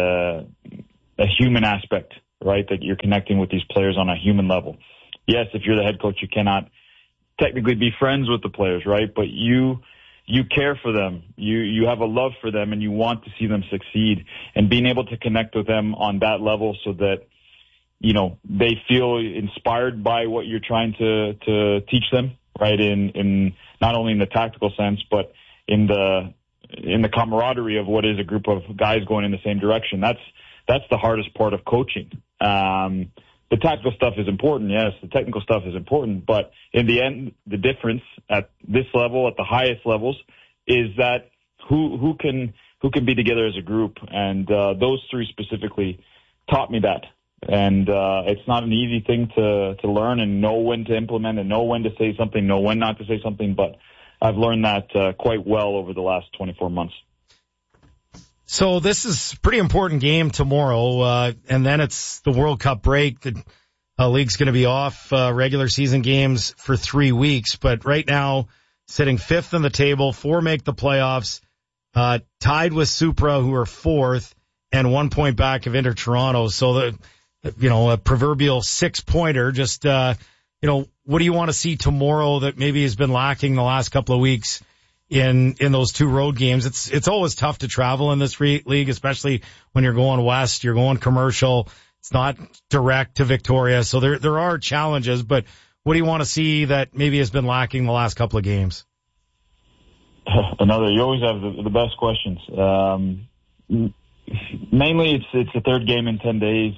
a human aspect, right? That you're connecting with these players on a human level. Yes, if you're the head coach, you cannot technically be friends with the players, right? But you care for them. You have a love for them, and you want to see them succeed. And being able to connect with them on that level so that, they feel inspired by what you're trying to teach them, right? In not only in the tactical sense, but in the camaraderie of what is a group of guys going in the same direction. That's the hardest part of coaching. The tactical stuff is important, yes. The technical stuff is important, but in the end, the difference at this level, at the highest levels, is that who can be together as a group. And those three specifically taught me that. And it's not an easy thing to learn and know when to implement and know when to say something, know when not to say something. But I've learned that quite well over the last 24 months. So this is a pretty important game tomorrow, and then it's the World Cup break. The league's going to be off regular season games for 3 weeks. But right now, sitting fifth in the table, 4 make the playoffs, tied with Supra, who are fourth, and 1 point back of Inter Toronto. So a proverbial 6-pointer. Just what do you want to see tomorrow that maybe has been lacking the last couple of weeks in those 2 road games? It's always tough to travel in this league, especially when you're going west, you're going commercial. It's not direct to Victoria. So there are challenges, but what do you want to see that maybe has been lacking the last couple of games? You always have the best questions. Mainly it's the third game in 10 days.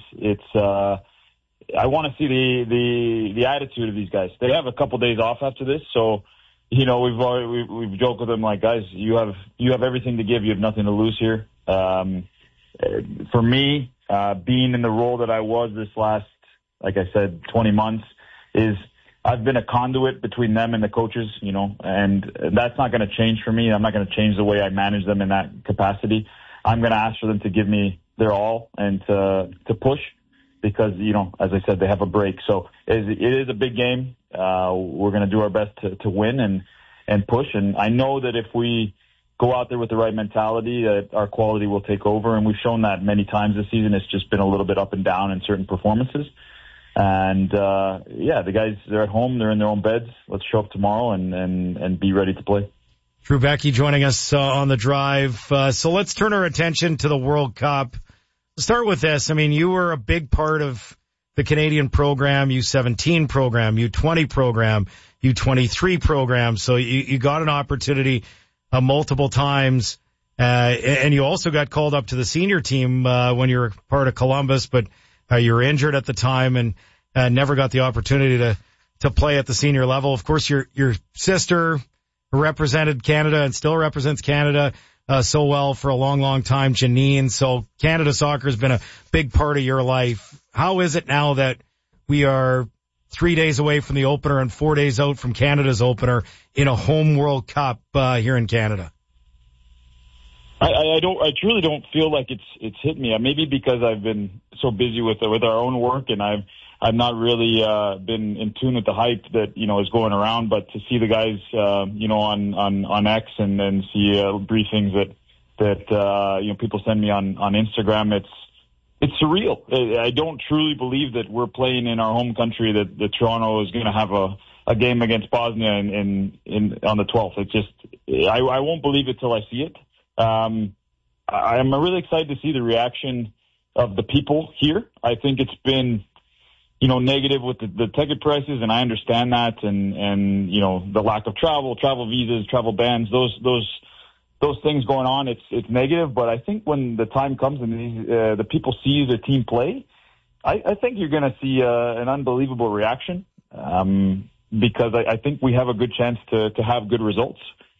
I want to see the attitude of these guys. They have a couple days off after this, so we've joked with them like, guys, you have everything to give. You have nothing to lose here. For me, being in the role that I was this last, like I said, 20 months, is I've been a conduit between them and the coaches, and that's not going to change for me. I'm not going to change the way I manage them in that capacity. I'm going to ask for them to give me their all and to push because, as I said, they have a break. So it is a big game. We're going to do our best to win and push. And I know that if we go out there with the right mentality, that our quality will take over. And we've shown that many times this season. It's just been a little bit up and down in certain performances. And, the guys, they're at home. They're in their own beds. Let's show up tomorrow and be ready to play. Drew Beckie joining us on the drive. So let's turn our attention to the World Cup. Let's start with this. I mean, you were a big part of the Canadian program, U17 program, U20 program, U23 program. So you got an opportunity multiple times. And you also got called up to the senior team when you were part of Columbus, but you were injured at the time and never got the opportunity to play at the senior level. Of course, your sister represented Canada and still represents Canada so well for a long, long time, Janine. So Canada soccer has been a big part of your life. How is it now that we are 3 days away from the opener and 4 days out from Canada's opener in a home World Cup here in Canada? I truly don't feel like it's hit me. Maybe because I've been so busy with our own work and I've not really been in tune with the hype that is going around. But to see the guys on X and then see briefings that people send me on Instagram, it's surreal. I don't truly believe that we're playing in our home country, that Toronto is going to have a game against Bosnia on the 12th. It's just I won't believe it till I see it. I'm really excited to see the reaction of the people here. I think it's been negative with the ticket prices, and I understand that, and the lack of travel visas, travel bans, those things going on. It's negative, but I think when the time comes and the people see the team play, I think you're going to see an unbelievable reaction because I think we have a good chance to have good results.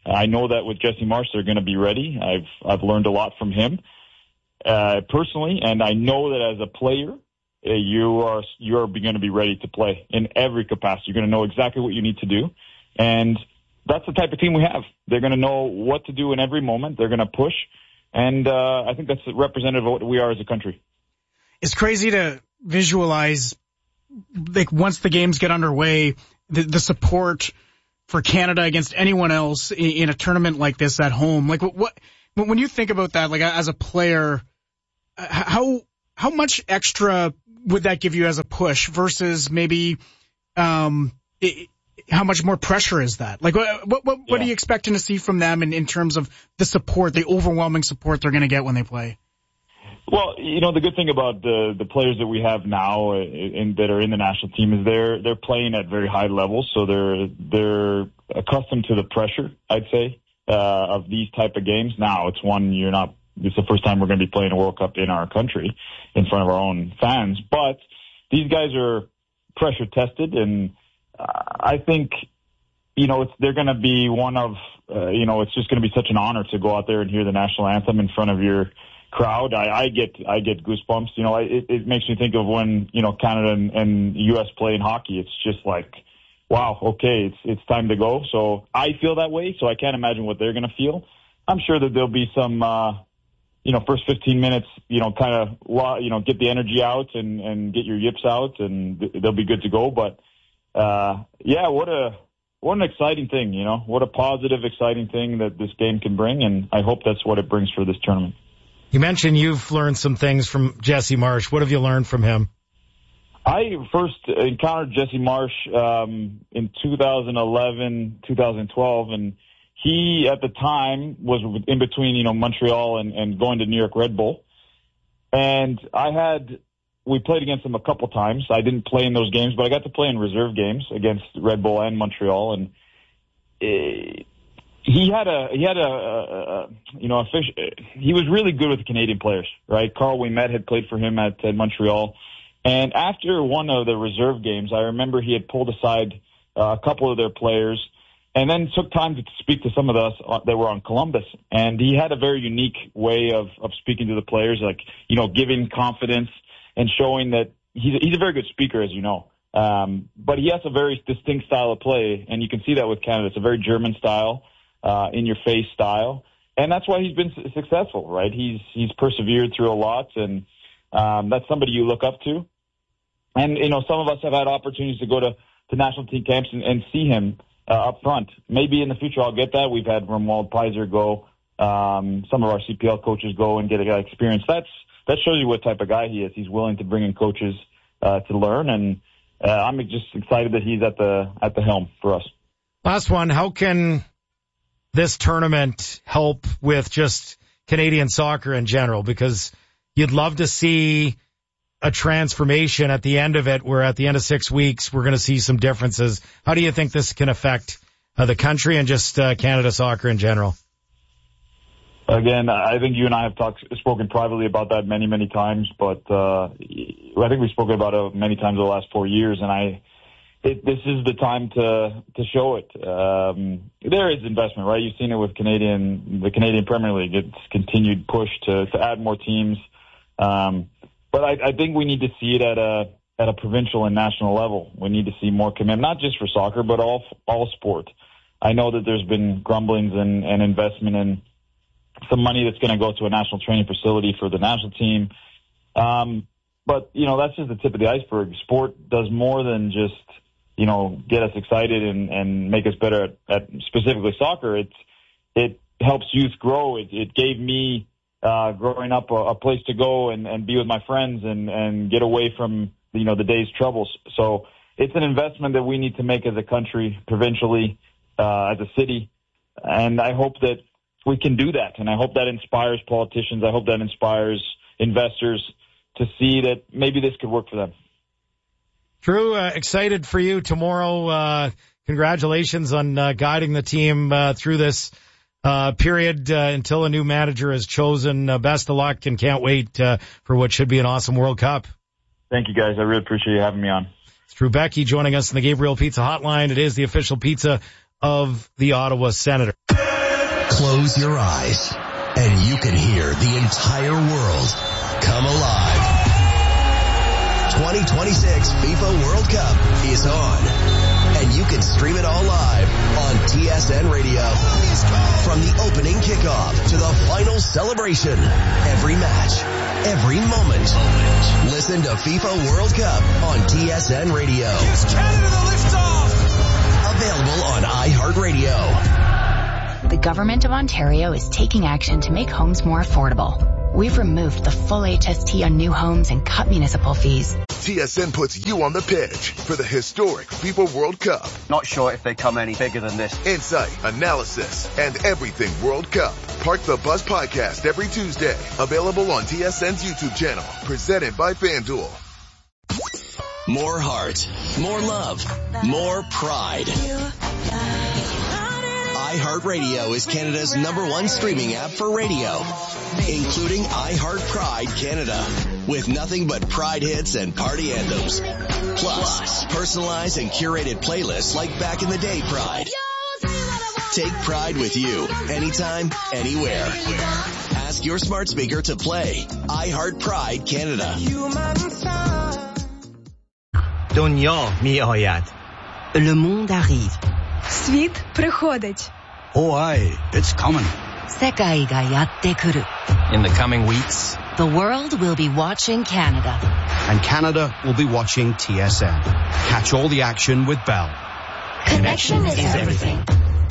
I know that with Jesse Marsh, they're going to be ready. I've learned a lot from him personally, and I know that as a player, you're going to be ready to play in every capacity. You're going to know exactly what you need to do, and that's the type of team we have. They're going to know what to do in every moment. They're going to push, and I think that's representative of what we are as a country. It's crazy to visualize, like, once the games get underway, the support for Canada against anyone else in a tournament like this at home. Like, what when you think about that, like, as a player, how much extra would that give you as a push versus maybe how much more pressure is that? Like, what are you expecting to see from them in terms of the support, the overwhelming support they're going to get when they play? Well, the good thing about the players that we have now that are in the national team is they're playing at very high levels, so they're accustomed to the pressure, I'd say, of these type of games. Now, it's the first time we're going to be playing a World Cup in our country in front of our own fans, but these guys are pressure tested, and I think, they're going to be one of, it's just going to be such an honor to go out there and hear the national anthem in front of your crowd. I get goosebumps. It makes me think of when, Canada and U.S. play in hockey. It's just like, wow, okay, it's time to go. So I feel that way, so I can't imagine what they're going to feel. I'm sure that there'll be some, first 15 minutes, kind of, get the energy out and get your yips out, and they'll be good to go. But, what an exciting thing, what a positive, exciting thing that this game can bring, and I hope that's what it brings for this tournament. You mentioned you've learned some things from Jesse Marsh. What have you learned from him? I first encountered Jesse Marsh in 2011, 2012, and he, at the time, was in between, Montreal and going to New York Red Bull. And we played against him a couple times. I didn't play in those games, but I got to play in reserve games against Red Bull and Montreal. And he was really good with the Canadian players, right? Carl Ouimet had played for him at Montreal. And after one of the reserve games, I remember he had pulled aside a couple of their players and then took time to speak to some of us that were on Columbus. And he had a very unique way of speaking to the players, like, giving confidence and showing that he's a very good speaker, as you know. But he has a very distinct style of play, and you can see that with Canada. It's a very German style, in-your-face style. And that's why he's been successful, right? He's persevered through a lot, and that's somebody you look up to. And, some of us have had opportunities to go to national team camps and see him up front. Maybe in the future I'll get that. We've had Romuald Peiser go. Some of our CPL coaches go and get a experience. That shows you what type of guy he is. He's willing to bring in coaches to learn, and I'm just excited that he's at the helm for us. Last one, how can this tournament help with just Canadian soccer in general? Because you'd love to see a transformation at the end of it, where at the end of 6 weeks, we're going to see some differences. How do you think this can affect the country and just Canada soccer in general? Again, I think you and I have spoken privately about that many, many times, but I think we've spoken about it many times over the last 4 years, and this is the time to show it. There is investment, right? You've seen it with the Canadian Premier League. It's continued push to add more teams. But I think we need to see it at a provincial and national level. We need to see more commitment, not just for soccer, but all sport. I know that there's been grumblings and investment in some money that's going to go to a national training facility for the national team. But, that's just the tip of the iceberg. Sport does more than just, get us excited and make us better at specifically soccer. It helps youth grow. It gave me, growing up, a place to go and be with my friends and get away from, the day's troubles. So it's an investment that we need to make as a country, provincially, as a city. And I hope that we can do that. And I hope that inspires politicians. I hope that inspires investors to see that maybe this could work for them. Drew, excited for you tomorrow. Congratulations on guiding the team through this period until a new manager is chosen. Best of luck, and can't wait for what should be an awesome World Cup. Thank you, guys. I really appreciate you having me on. It's Drew Becky joining us in the Gabriel Pizza Hotline. It is the official pizza of the Ottawa Senator. Close your eyes, and you can hear the entire world come alive. 2026 FIFA World Cup is on, and you can stream it all live on TSN Radio. From the opening kickoff to the final celebration, every match, every moment. Listen to FIFA World Cup on TSN Radio. Here's Canada, the liftoff! Available on iHeartRadio. The Government of Ontario is taking action to make homes more affordable. We've removed the full HST on new homes and cut municipal fees. TSN puts you on the pitch for the historic FIFA World Cup. Not sure if they come any bigger than this. Insight, analysis, and everything World Cup. Park the Bus podcast every Tuesday. Available on TSN's YouTube channel. Presented by FanDuel. More heart, more love, more pride. iHeartRadio is Canada's #1 streaming app for radio, including iHeart Pride Canada, with nothing but Pride hits and party anthems. Plus, personalized and curated playlists like Back in the Day Pride. Take Pride with you, anytime, anywhere. Ask your smart speaker to play iHeart Pride Canada. دنیا می آید. Le monde arrive. Світ приходить. Oh, aye, it's coming. 世界がやってくる. In the coming weeks, the world will be watching Canada. And Canada will be watching TSN. Catch all the action with Bell. Connection is everything.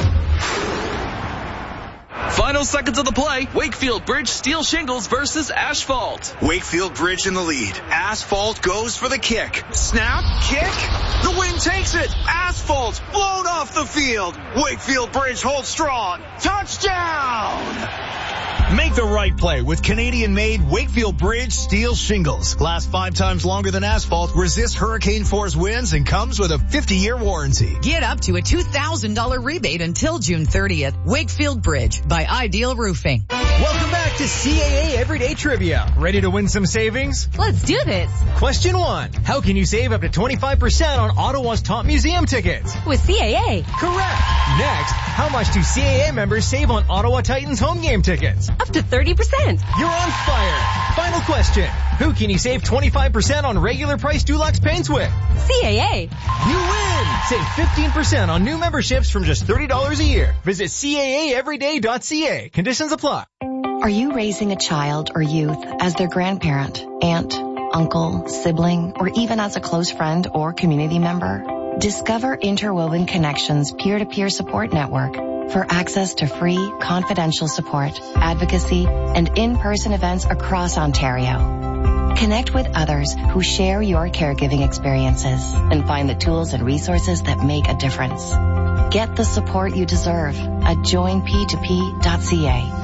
Final seconds of the play, Wakefield Bridge Steel Shingles versus Asphalt. Wakefield Bridge in the lead. Asphalt goes for the kick. Snap, kick. The wind takes it. Asphalt blown off the field. Wakefield Bridge holds strong. Touchdown! Make the right play with Canadian-made Wakefield Bridge Steel Shingles. Lasts 5 times longer than asphalt, resists hurricane force winds, and comes with a 50-year warranty. Get up to a $2,000 rebate until June 30th. Wakefield Bridge by Ideal Roofing. Welcome back to CAA Everyday Trivia. Ready to win some savings? Let's do this. Question 1. How can you save up to 25% on Ottawa's top museum tickets? With CAA. Correct. Next, how much do CAA members save on Ottawa Titans home game tickets? Up to 30%. You're on fire. Final question. Who can you save 25% on regular price Dulux paints with? CAA. You win! Save 15% on new memberships from just $30 a year. Visit CAAeveryday.ca. Conditions apply. Are you raising a child or youth as their grandparent, aunt, uncle, sibling, or even as a close friend or community member? Discover Interwoven Connections peer-to-peer support network for access to free, confidential support, advocacy, and in-person events across Ontario. Connect with others who share your caregiving experiences and find the tools and resources that make a difference. Get the support you deserve at joinp2p.ca.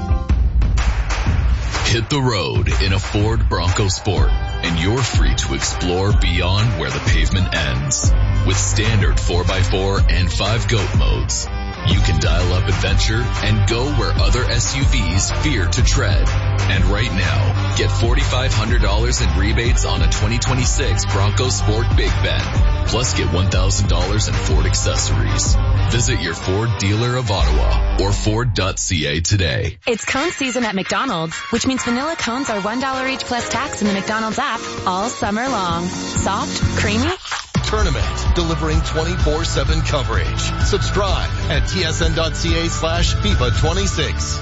Hit the road in a Ford Bronco Sport, and you're free to explore beyond where the pavement ends. With standard 4x4 and 5 GOAT modes, you can dial up adventure and go where other SUVs fear to tread. And right now, get $4,500 in rebates on a 2026 Bronco Sport Big Bet. Plus get $1,000 in Ford accessories. Visit your Ford dealer of Ottawa or Ford.ca today. It's cone season at McDonald's, which means vanilla cones are $1 each plus tax in the McDonald's app all summer long. Soft, creamy. Tournament, delivering 24/7 coverage. Subscribe at tsn.ca/FIFA26.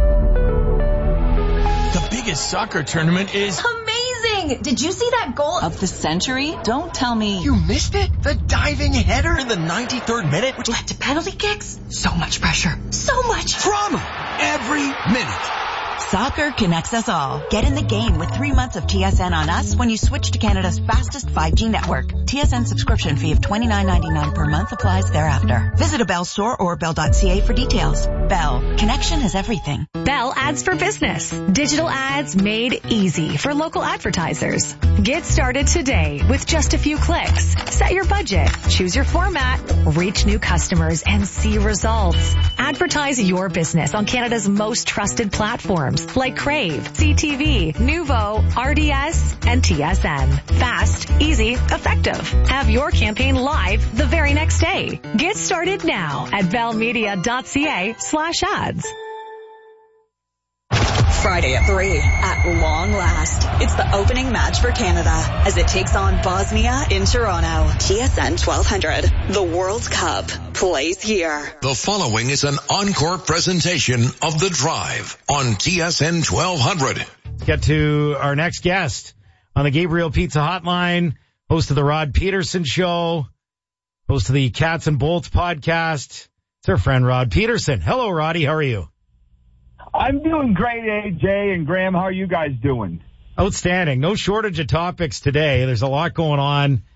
The biggest soccer tournament is amazing! Did you see that goal of the century? Don't tell me. You missed it? The diving header in the 93rd minute, which led to penalty kicks? So much pressure. So much drama every minute. Soccer connects us all. Get in the game with 3 months of TSN on us when you switch to Canada's fastest 5G network. TSN subscription fee of $29.99 per month applies thereafter. Visit a Bell store or bell.ca for details. Bell. Connection is everything. Bell Ads for Business. Digital ads made easy for local advertisers. Get started today with just a few clicks. Set your budget, choose your format, reach new customers, and see results. Advertise your business on Canada's most trusted platforms like Crave, CTV, Nuvo, RDS, and TSN. Fast, easy, effective. Have your campaign live the very next day. Get started now at bellmedia.ca/ads. Friday at 3. At long last, it's the opening match for Canada as it takes on Bosnia in Toronto. TSN 1200. The World Cup plays here. The following is an encore presentation of The Drive on TSN 1200. Let's get to our next guest on the Gabriel Pizza Hotline, host of the Rod Peterson Show, host of the Cats and Bolts podcast. It's our friend Rod Peterson. Hello, Roddy. How are you? I'm doing great, AJ and Graham. How are you guys doing? Outstanding. No shortage of topics today. There's a lot going on